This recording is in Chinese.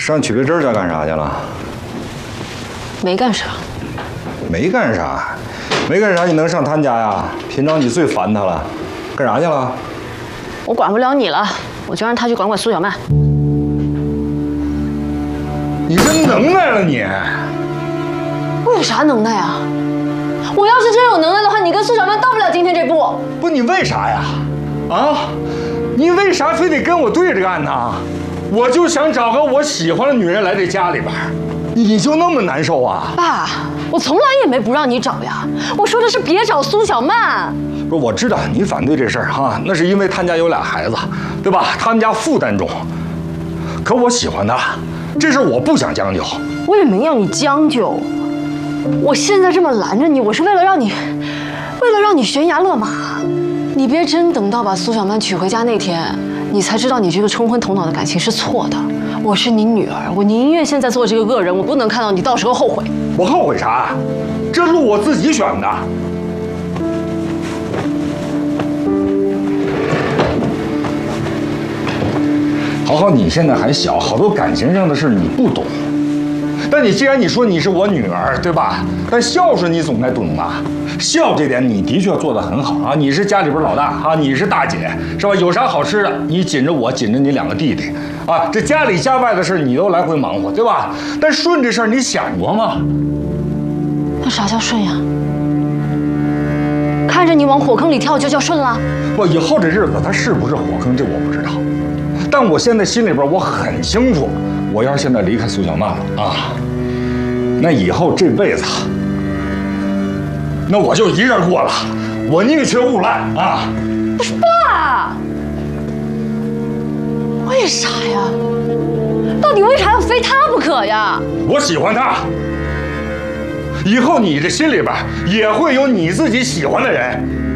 上曲别针家干啥去了？ 没干啥。 没干啥，没干啥，你能上他家呀？平常你最烦他了，干啥去了？ 我管不了你了，我就让他去管管苏小曼。 你真能耐了你！ 我有啥能耐啊？我要是真有能耐的话，你跟苏小曼到不了今天这步。 不，你为啥呀？啊？你为啥非得跟我对着干呢？我就想找个我喜欢的女人来这家里边，你就那么难受啊？ 爸，我从来也没不让你找呀。我说的是别找苏小曼。 不是，我知道你反对这事儿哈，那是因为他们家有俩孩子，对吧？他们家负担重。可我喜欢他，这事我不想将就。 我也没要你将就。我现在这么拦着你，我是为了让你悬崖勒马。你别真等到把苏小曼娶回家那天，你才知道你这个冲昏头脑的感情是错的。我是你女儿，我宁愿现在做这个恶人，我不能看到你到时候后悔。 我后悔啥？这路我自己选的。豪豪，你现在还小，好多感情上的事你不懂。但你既然你说你是我女儿，对吧？但孝顺你总该懂吧？孝这点你的确做得很好啊！你是家里边老大啊，你是大姐，是吧？有啥好吃的，你紧着我，紧着你两个弟弟，啊，这家里家外的事你都来回忙活，对吧？但顺这事儿你想过吗？ 那啥叫顺呀？看着你往火坑里跳就叫顺了？ 不，以后这日子它是不是火坑，这我不知道。但我现在心里边我很清楚，我要是现在离开苏小曼了啊，那以后这辈子，那我就一人过了，我宁缺毋滥啊！ 不是爸，为啥呀？到底为啥要非他不可呀？ 我喜欢他，以后你这心里边也会有你自己喜欢的人。